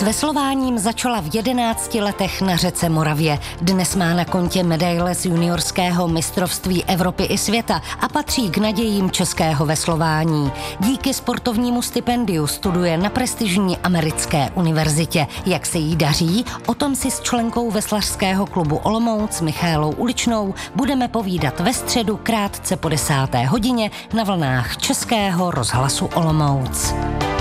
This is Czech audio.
veslováním začala v 11 letech na řece Moravě. Dnes má na kontě medaile z juniorského mistrovství Evropy i světa a patří k nadějím českého veslování. Díky sportovnímu stipendiu studuje na prestižní americké univerzitě. Jak se jí daří, o tom si s členkou veslařského klubu Olomouc Michaelou Uličnou budeme povídat ve středu krátce po 10. hodině na vlnách Českého rozhlasu Olomouc.